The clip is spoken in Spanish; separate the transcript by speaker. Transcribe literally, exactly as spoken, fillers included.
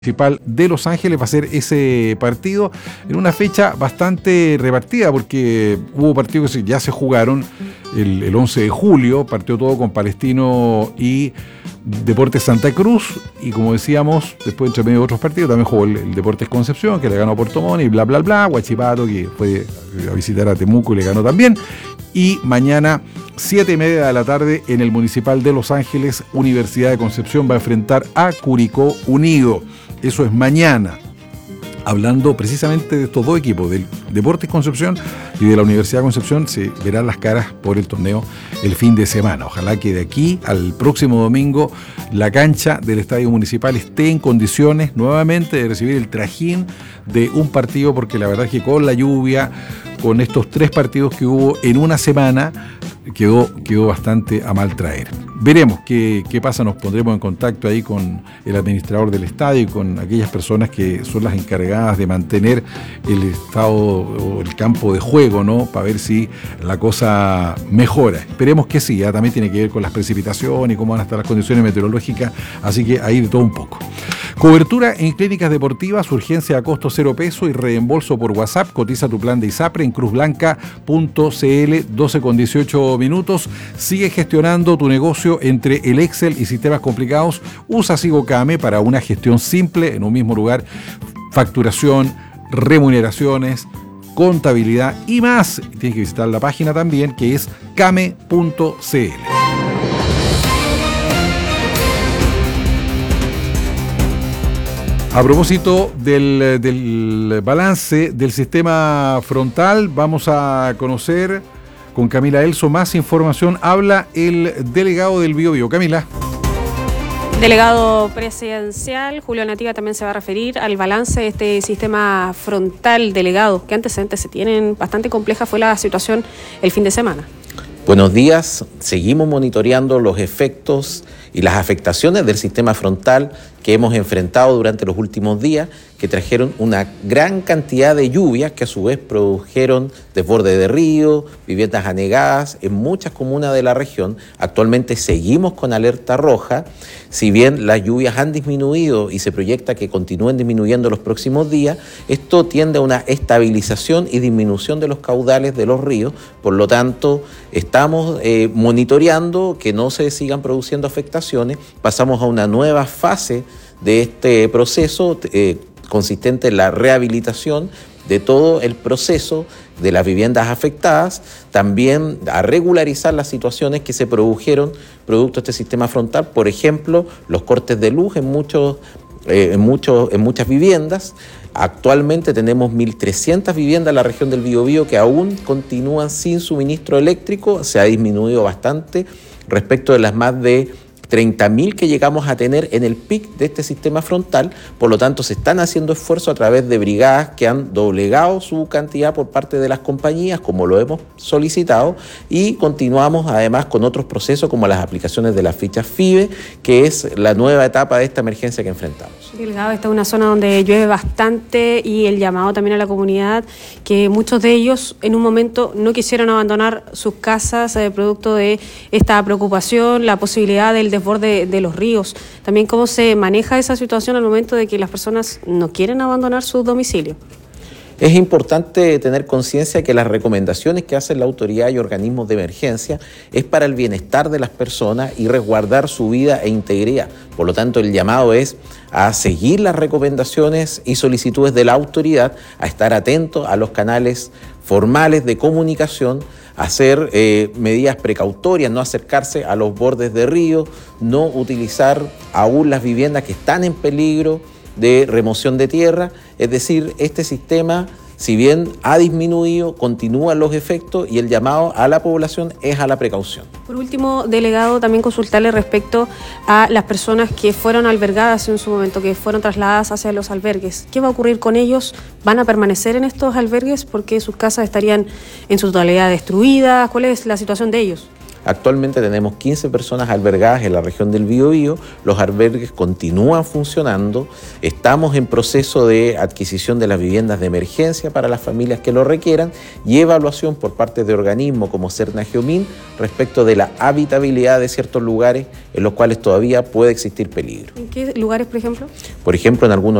Speaker 1: Municipal de Los Ángeles va a ser ese partido en una fecha bastante repartida, porque hubo partidos que ya se jugaron el, el once de julio, partió todo con Palestino y Deportes Santa Cruz, y como decíamos, después entre medio de otros partidos también jugó el, el Deportes Concepción, que le ganó a Puerto Montt y bla bla bla, Huachipato, que fue a visitar a Temuco y le ganó también, y mañana siete y media de la tarde en el Municipal de Los Ángeles, Universidad de Concepción va a enfrentar a Curicó Unido. Eso es mañana, hablando precisamente de estos dos equipos, del Deportes Concepción y de la Universidad de Concepción. Se verán las caras por el torneo el fin de semana. Ojalá que de aquí al próximo domingo la cancha del Estadio Municipal esté en condiciones nuevamente de recibir el trajín de un partido, porque la verdad es que con la lluvia, con estos tres partidos que hubo en una semana, quedó, quedó bastante a mal traer. Veremos qué, qué pasa, nos pondremos en contacto ahí con el administrador del estadio y con aquellas personas que son las encargadas de mantener el estado o el campo de juego, ¿no? Para ver si la cosa mejora. Esperemos que sí, ¿eh? También tiene que ver con las precipitaciones y cómo van a estar las condiciones meteorológicas, así que ahí de todo un poco. Cobertura en clínicas deportivas, urgencia a costo cero peso y reembolso por WhatsApp. Cotiza tu plan de ISAPRE en cruz blanca punto c l, doce con dieciocho minutos. Sigue gestionando tu negocio entre el Excel y sistemas complicados. Usa SigoCame para una gestión simple en un mismo lugar. Facturación, remuneraciones, contabilidad y más. Tienes que visitar la página también, que es came punto c l. A propósito del, del balance del sistema frontal, vamos a conocer con Camila Elso más información. Habla el delegado del Biobío. Camila.
Speaker 2: Delegado presidencial, Julio Nativa, también se va a referir al balance de este sistema frontal. Delegado, ¿qué antecedentes se tienen? Bastante compleja fue la situación el fin de semana.
Speaker 3: Buenos días, seguimos monitoreando los efectos y las afectaciones del sistema frontal que hemos enfrentado durante los últimos días, que trajeron una gran cantidad de lluvias que a su vez produjeron desborde de ríos, viviendas anegadas en muchas comunas de la región. Actualmente seguimos con alerta roja. Si bien las lluvias han disminuido y se proyecta que continúen disminuyendo los próximos días, esto tiende a una estabilización y disminución de los caudales de los ríos. Por lo tanto, estamos eh, monitoreando que no se sigan produciendo afectaciones. Pasamos a una nueva fase de este proceso eh, consistente en la rehabilitación de todo el proceso de las viviendas afectadas, también a regularizar las situaciones que se produjeron producto de este sistema frontal, por ejemplo, los cortes de luz en, muchos, eh, en, muchos, en muchas viviendas. Actualmente tenemos mil trescientas viviendas en la región del Biobío que aún continúan sin suministro eléctrico. Se ha disminuido bastante respecto de las más de treinta mil que llegamos a tener en el pic de este sistema frontal. Por lo tanto, se están haciendo esfuerzos a través de brigadas que han doblegado su cantidad por parte de las compañías, como lo hemos solicitado, y continuamos además con otros procesos como las aplicaciones de las fichas FIBE, que es la nueva etapa de esta emergencia que enfrentamos.
Speaker 2: Delegado, esta es una zona donde llueve bastante, y el llamado también a la comunidad, que muchos de ellos en un momento no quisieron abandonar sus casas eh, producto de esta preocupación, la posibilidad del desborde de los ríos. También cómo se maneja esa situación al momento de que las personas no quieren abandonar sus domicilios.
Speaker 3: Es importante tener conciencia que las recomendaciones que hacen la autoridad y organismos de emergencia es para el bienestar de las personas y resguardar su vida e integridad. Por lo tanto, el llamado es a seguir las recomendaciones y solicitudes de la autoridad, a estar atentos a los canales formales de comunicación, hacer eh, medidas precautorias, no acercarse a los bordes de río, no utilizar aún las viviendas que están en peligro de remoción de tierra. Es decir, este sistema, si bien ha disminuido, continúan los efectos, y el llamado a la población es a la precaución.
Speaker 2: Por último, delegado, también consultarle respecto a las personas que fueron albergadas en su momento, que fueron trasladadas hacia los albergues. ¿Qué va a ocurrir con ellos? ¿Van a permanecer en estos albergues porque sus casas estarían en su totalidad destruidas? ¿Cuál es la situación de ellos?
Speaker 3: Actualmente tenemos quince personas albergadas en la región del Biobío, los albergues continúan funcionando, estamos en proceso de adquisición de las viviendas de emergencia para las familias que lo requieran y evaluación por parte de organismos como Cernageomin respecto de la habitabilidad de ciertos lugares en los cuales todavía puede existir peligro.
Speaker 2: ¿En qué lugares, por ejemplo?
Speaker 3: Por ejemplo, en algunos